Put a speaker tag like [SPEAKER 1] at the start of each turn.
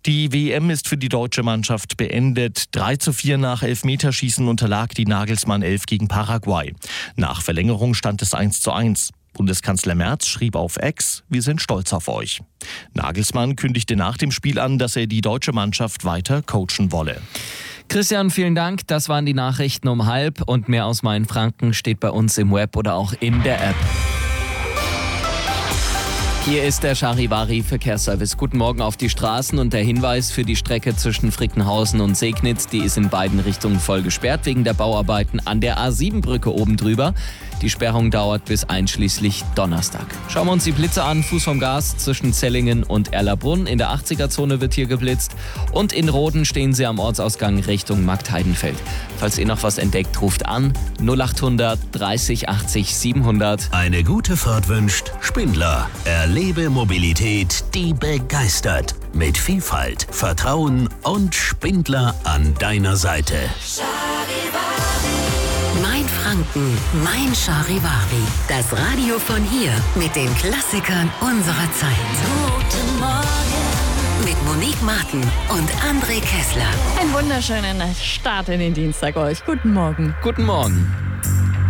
[SPEAKER 1] Die WM ist für die deutsche Mannschaft beendet. 3:4 nach Elfmeterschießen unterlag die Nagelsmann 11 gegen Paraguay. Nach Verlängerung stand es 1:1. Bundeskanzler Merz schrieb auf X: Wir sind stolz auf euch. Nagelsmann kündigte nach dem Spiel an, dass er die deutsche Mannschaft weiter coachen wolle.
[SPEAKER 2] Christian, vielen Dank. Das waren die Nachrichten um 12:30 und mehr aus Mainfranken steht bei uns im Web oder auch in der App. Hier ist der Charivari Verkehrsservice. Guten Morgen auf die Straßen und der Hinweis für die Strecke zwischen Frickenhausen und Segnitz. Die ist in beiden Richtungen voll gesperrt wegen der Bauarbeiten an der A7-Brücke oben drüber. Die Sperrung dauert bis einschließlich Donnerstag. Schauen wir uns die Blitze an. Fuß vom Gas zwischen Zellingen und Erlabrunn. In der 80er-Zone wird hier geblitzt. Und in Roden stehen Sie am Ortsausgang Richtung Marktheidenfeld. Falls ihr noch was entdeckt, ruft an 0800 30 80 700.
[SPEAKER 3] Eine gute Fahrt wünscht Spindler. Erlebe Mobilität, die begeistert. Mit Vielfalt, Vertrauen und Spindler an deiner Seite.
[SPEAKER 4] Mainfranken, mein Charivari. Das Radio von hier mit den Klassikern unserer Zeit. Guten Morgen. Mit Monique Martin und André Kessler.
[SPEAKER 5] Einen wunderschönen Start in den Dienstag euch. Guten Morgen.
[SPEAKER 2] Guten Morgen.